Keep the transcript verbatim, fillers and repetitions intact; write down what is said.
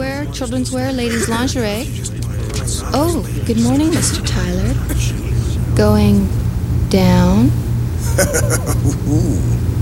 wear, children's wear, ladies' lingerie. Oh, good morning, Mister Tyler. Going down? Ooh.